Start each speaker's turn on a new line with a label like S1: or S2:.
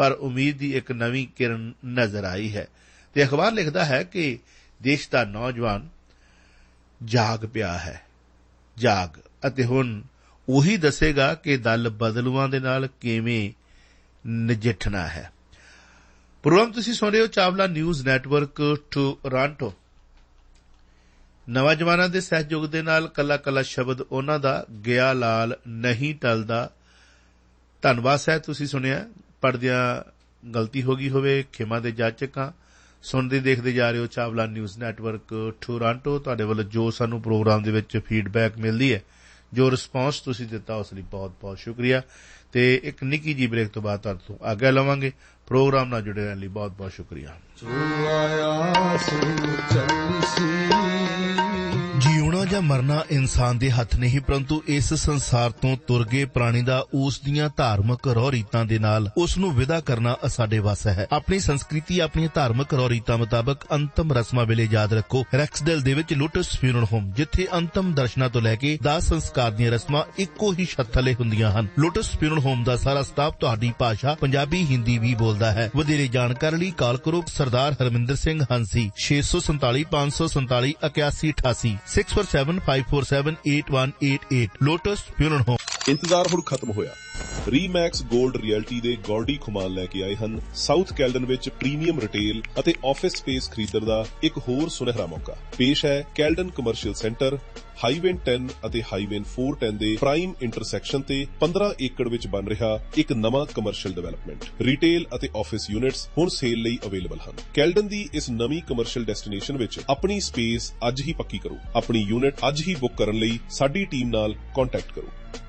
S1: पर उम्मीद की एक नवी किरण नजर आई है। ते अखबार लिखता है कि देश का नौजवान जाग पिया है, जाग अते हुण ਉਹੀ ਦੱਸੇਗਾ कि दल बदलूआं दे नाल किवें नजिठना है। प्रोग्राम तुसीं सुन रहे हो चावला न्यूज़ नैटवर्क टोरंटो। नौजवानां दे सहयोग दे नाल कला कला शब्द उन्हां दा ਗਿਆ लाल नहीं टलदा। धन्नवाद है तुसीं सुनिया, पढ़दियां गलती हो गई होवे खिमा दे जाचक हां। सुनदे देखदे जा रहे हो चावला न्यूज़ नैटवर्क टोरंटो। तुहाडे ਵੱਲੋਂ जो सानू प्रोग्राम दे विच फीडबैक मिलदी है, जो रिस्पॉन्स तुसीं दिता उस लई बहुत बहुत शुक्रिया। ते एक निक्की जी ब्रेक तो बाद तुहाडे तों आग्या लवांगे। प्रोग्राम नाल जुड़े रहण लई बहुत बहुत शुक्रिया। जीउणा ਜਾਂ मरना इंसान ਦੇ ਹੱਥ ਨਹੀਂ, परंतु इस संसार ਤੋਂ ਤੁਰ ਗਏ ਪ੍ਰਾਣੀ ਦਾ ਉਸ ਦੀਆਂ ਧਾਰਮਿਕ ਰਹੁ ਰੀਤਾਂ ਦੇ ਨਾਲ ਉਸ ਨੂੰ ਵਿਦਾ ਕਰਨਾ ਸਾਡੇ ਵੱਸ ਹੈ। ਆਪਣੀ ਸੰਸਕ੍ਰਿਤੀ ਆਪਣੀਆਂ ਧਾਰਮਿਕ ਰਹੁ ਰੀਤਾਂ ਮੁਤਾਬਕ ਅੰਤਮ ਰਸਮਾਂ ਵੇਲੇ ਯਾਦ ਰੱਖੋ ਰੈਕਸਡੇਲ ਦੇ ਵਿੱਚ ਲੋਟਸ ਫਿਊਨਰਲ ਹੋਮ, ਜਿੱਥੇ ਅੰਤਮ ਦਰਸ਼ਨਾਂ ਤੋਂ ਲੈ ਕੇ ਦਾਹ ਸੰਸਕਾਰ ਦੀਆਂ ਰਸਮਾਂ ਇੱਕੋ ਹੀ ਛੱਤ ਥੱਲੇ ਹੁੰਦੀਆਂ ਹਨ। ਲੋਟਸ ਫਿਊਨਰਲ ਹੋਮ ਦਾ ਸਾਰਾ ਸਟਾਫ ਤੁਹਾਡੀ ਭਾਸ਼ਾ ਪੰਜਾਬੀ ਹਿੰਦੀ ਵੀ ਬੋਲਦਾ ਹੈ। ਵਧੇਰੇ ਜਾਣਕਾਰੀ ਲਈ ਕਾਲ ਕਰੋ ਸਰਦਾਰ Harminder Singh ਹੰਸੀ 647 547 8188 647-547-8188 lotus funeral home.
S2: ਇੰਤਜ਼ਾਰ ਹੁਣ ਖਤਮ ਹੋਇਆ। ਰੀਮੈਕਸ ਗੋਲਡ ਰਿਐਲਟੀ ਦੇ ਗੌਰਡੀ ਖੁਮਾਨ ਲੈ ਕੇ ਆਏ ਹਨ ਸਾਊਥ ਕੈਲਡਨ ਵਿੱਚ ਪ੍ਰੀਮੀਅਮ ਰਿਟੇਲ ਅਤੇ ਆਫਿਸ ਸਪੇਸ ਖਰੀਦਣ ਦਾ ਇੱਕ ਹੋਰ ਸੁਨਹਿਰਾ ਮੌਕਾ। ਪੇਸ਼ ਹੈ ਕੈਲਡਨ ਕਮਰਸ਼ੀਅਲ ਸੈਂਟਰ ਹਾਈਵੇ 10 ਅਤੇ ਹਾਈਵੇ 410 ਦੇ ਪ੍ਰਾਈਮ ਇੰਟਰਸੈਕਸ਼ਨ ਤੇ 15 ਏਕੜ ਵਿੱਚ ਬਣ ਰਿਹਾ ਇੱਕ ਨਵਾਂ ਕਮਰਸ਼ੀਅਲ ਡਿਵੈਲਪਮੈਂਟ। ਰਿਟੇਲ ਅਤੇ ਆਫਿਸ ਯੂਨਿਟਸ ਹੁਣ ਸੇਲ ਲਈ ਅਵੇਲੇਬਲ ਹਨ। ਕੈਲਡਨ ਦੀ ਇਸ ਨਵੀਂ ਕਮਰਸ਼ੀਅਲ ਡੈਸਟੀਨੇਸ਼ਨ ਵਿੱਚ ਆਪਣੀ ਸਪੇਸ ਅੱਜ ਹੀ ਪੱਕੀ ਕਰੋ। ਆਪਣੀ ਯੂਨਿਟ ਅੱਜ ਹੀ ਬੁੱਕ ਕਰਨ ਲਈ ਸਾਡੀ ਟੀਮ ਨਾਲ ਕੰਟੈਕਟ ਕਰੋ।